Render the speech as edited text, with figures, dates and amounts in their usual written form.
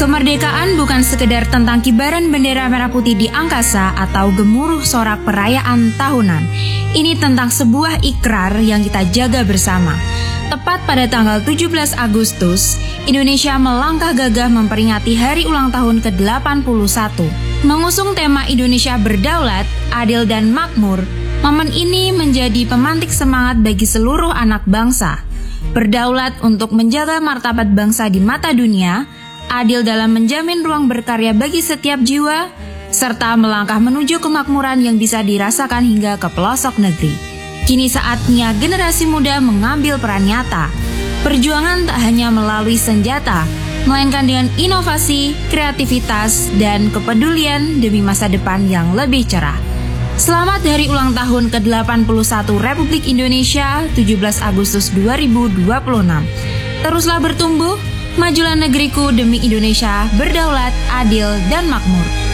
Kemerdekaan bukan sekedar tentang kibaran bendera merah putih di angkasa atau gemuruh sorak perayaan tahunan. Ini tentang sebuah ikrar yang kita jaga bersama. Tepat pada tanggal 17 Agustus, Indonesia melangkah gagah memperingati hari ulang tahun ke-81. Mengusung tema Indonesia berdaulat, adil dan makmur, momen ini menjadi pemantik semangat bagi seluruh anak bangsa. Berdaulat untuk menjaga martabat bangsa di mata dunia, adil dalam menjamin ruang berkarya bagi setiap jiwa, serta melangkah menuju kemakmuran yang bisa dirasakan hingga ke pelosok negeri. Kini saatnya generasi muda mengambil peran nyata. Perjuangan tak hanya melalui senjata, melainkan dengan inovasi, kreativitas, dan kepedulian demi masa depan yang lebih cerah. Selamat Hari Ulang Tahun ke-81 Republik Indonesia, 17 Agustus 2026. Teruslah bertumbuh, majulah negeriku demi Indonesia berdaulat, adil, dan makmur.